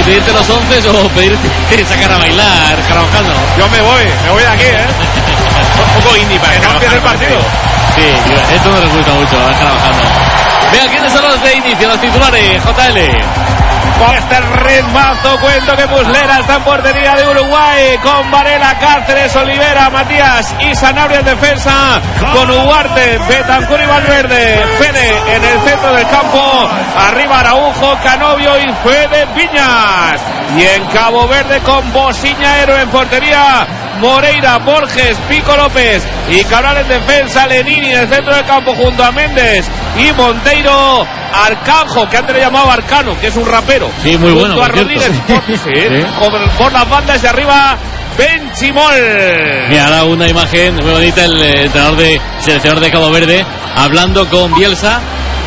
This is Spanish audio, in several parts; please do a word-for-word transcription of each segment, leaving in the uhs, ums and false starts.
pedirte los once o pedirte sacar a bailar, Carvajal. Yo me voy, me voy de aquí, ¿eh? Un poco indie para que no empiece el partido. Sí, esto me resulta mucho, a Carvajal. Vea, ¿quiénes son los de inicio, los titulares, J L? Con este ritmazo, cuento que Muslera está en portería de Uruguay, con Varela, Cáceres, Olivera, Matías y Sanabria en defensa, con Ugarte, Betancur y Valverde, Fede en el centro del campo, arriba Araujo, Canovio y Fede Viñas, y en Cabo Verde con Bosiña Héroe en portería, Moreira, Borges, Pico López y Cabral en defensa, Lenini en el centro del campo junto a Méndez y Monteiro, Arcanjo, que antes le llamaba Arcano, que es un rapero. Sí, muy bueno. Junto a Rodríguez por, sí, ¿Sí? por, por las bandas y arriba Benchimol. Mira, ahora una imagen muy bonita, el entrenador de seleccionador de Cabo Verde hablando con Bielsa,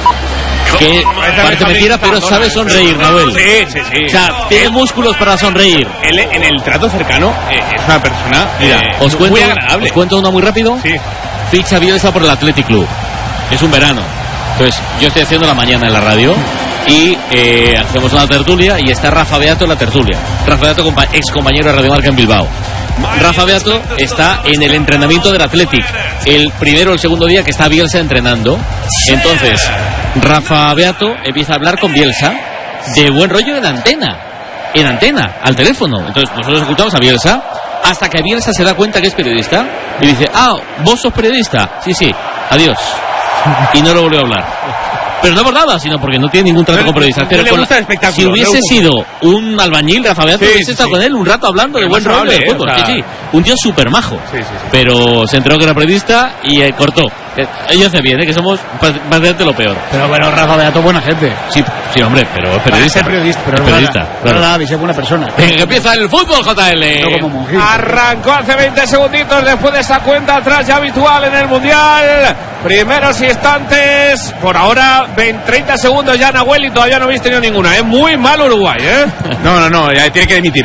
que parece mentira, pero sabe sonreír, Nahuel. Sí, sí, sí. O sea, tiene músculos para sonreír. Él, en el trato cercano, eh, es una persona Mira, eh, os cuento, muy agradable. Os cuento una muy rápido. Sí. Ficha Bielsa por el Athletic Club. Es un verano. Pues yo estoy haciendo la mañana en la radio y eh, hacemos una tertulia y está Rafa Beato en la tertulia. Rafa Beato, compa ex compañero de Radio Marca en Bilbao. Rafa Beato está en el entrenamiento del Athletic, el primero o el segundo día que está Bielsa entrenando. Entonces Rafa Beato empieza a hablar con Bielsa de buen rollo en antena, en antena, al teléfono. Entonces nosotros escuchamos a Bielsa hasta que Bielsa se da cuenta que es periodista y dice: ah, ¿vos sos periodista? Sí, sí, adiós. Y no lo volvió a hablar. Pero no por nada, sino porque no tiene ningún trato con periodistas. Pero le con gusta la, el espectáculo, si hubiese sido un albañil, Rafa Beato, sí, hubiese sí, estado sí. con él un rato hablando de Pero buen más rollo de amable, fútbol. ¿eh? O sea... Sí, sí. Un tío súper majo. Sí, sí, sí. Pero se enteró que era periodista y eh, cortó. Eh, ellos hace bien, ¿eh? Que somos bastante lo peor. Pero bueno, Rafa Beato, buena gente. Sí, sí, hombre, pero es periodista. Es periodista, pero es periodista. Claro. Claro. Nada, es buena persona. Venga, que empieza el fútbol, J L. No como monjito. Arrancó hace veinte segunditos después de esa cuenta atrás ya habitual en el Mundial. Primeros instantes, por ahora veinte, treinta segundos ya Nahuel y todavía no habéis tenido ninguna. Es muy mal Uruguay, ¿eh? No, no, no, ya tiene que dimitir.